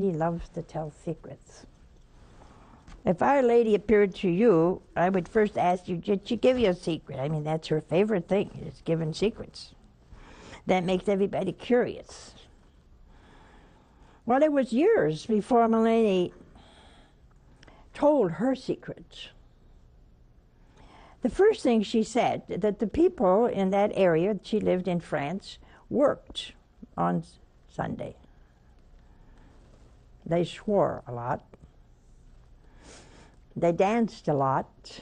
Lady loves to tell secrets. If Our Lady appeared to you, I would first ask you, did she give you a secret? I mean, that's her favorite thing, is giving secrets. That makes everybody curious. Well, it was years before my lady told her secrets. The first thing she said, that the people in that area, she lived in France, worked on Sunday. They swore a lot. They danced a lot.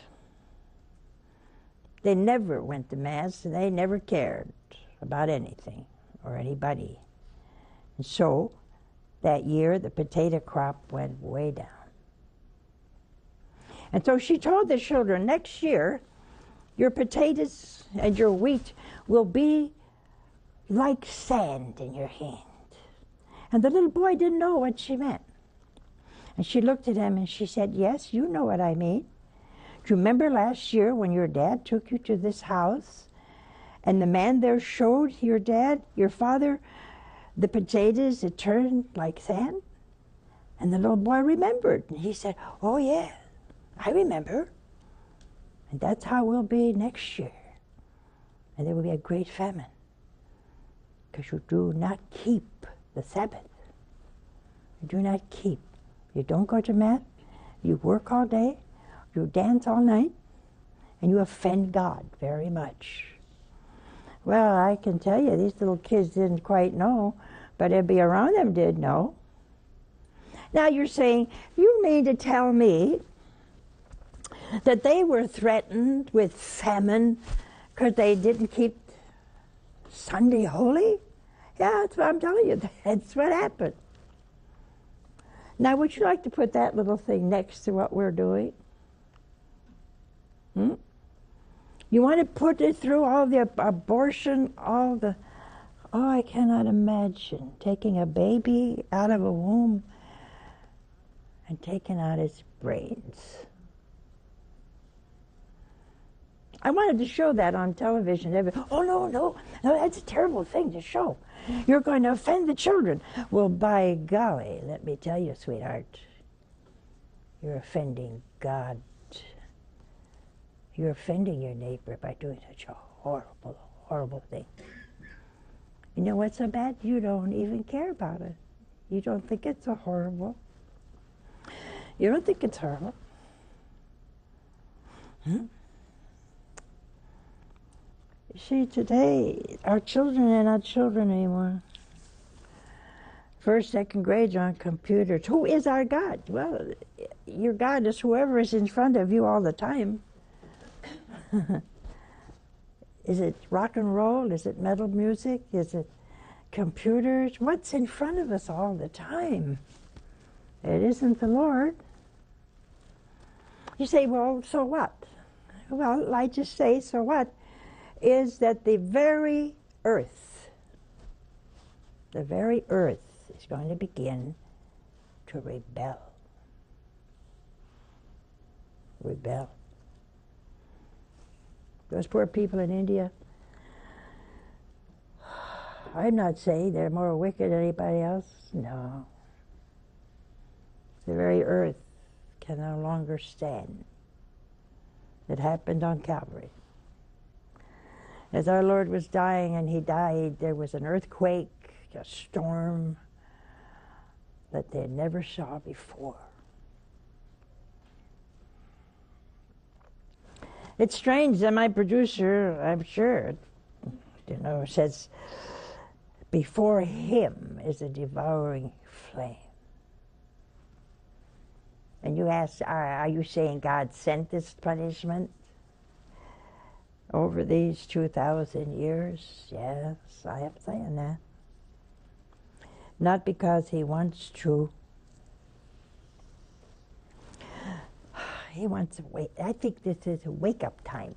They never went to Mass, and they never cared about anything or anybody. And so, that year, the potato crop went way down. And so she told the children, next year, your potatoes and your wheat will be like sand in your hand. And the little boy didn't know what she meant. And she looked at him and she said, yes, you know what I mean. Do you remember last year when your dad took you to this house and the man there showed your dad, your father, the potatoes that turned like sand? And the little boy remembered. And he said, oh yeah, I remember. And that's how it will be next year. And there will be a great famine. Because you do not keep the Sabbath. You do not keep. You don't go to Mass. You work all day. You dance all night. And you offend God very much. Well, I can tell you, these little kids didn't quite know, but everybody around them did know. Now you're saying, you mean to tell me that they were threatened with famine because they didn't keep Sunday holy? Yeah, that's what I'm telling you. That's what happened. Now, would you like to put that little thing next to what we're doing? You want to put it through all the abortion, all the... Oh, I cannot imagine taking a baby out of a womb and taking out its brains. I wanted to show that on television. Oh, no, that's a terrible thing to show. You're going to offend the children. Well, by golly, let me tell you, sweetheart, you're offending God. You're offending your neighbor by doing such a horrible, horrible thing. You know what's so bad? You don't even care about it. You don't think it's so horrible. You don't think it's horrible. See, today, our children are not children anymore. First, second grades are on computers. Who is our God? Well, your God is whoever is in front of you all the time. Is it rock and roll? Is it metal music? Is it computers? What's in front of us all the time? It isn't the Lord. You say, well, so what? Well, I just say, so what? Is that the very earth is going to begin to rebel. Rebel. Those poor people in India, I'm not saying they're more wicked than anybody else. No. The very earth can no longer stand. It happened on Calvary. As our Lord was dying and he died, there was an earthquake, a storm that they never saw before. It's strange that my producer, I'm sure, says, before him is a devouring flame. And you ask, are you saying God sent this punishment over these 2,000 years? Yes, I am saying that. Not because he wants to. He wants to wait. I think this is a wake-up time.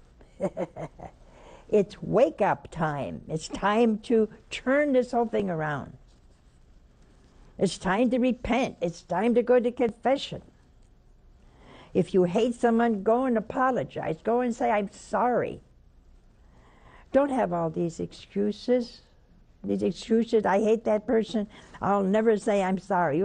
It's wake-up time. It's time to turn this whole thing around. It's time to repent. It's time to go to confession. If you hate someone, go and apologize. Go and say, I'm sorry. Don't have all these excuses. I hate that person. I'll never say I'm sorry.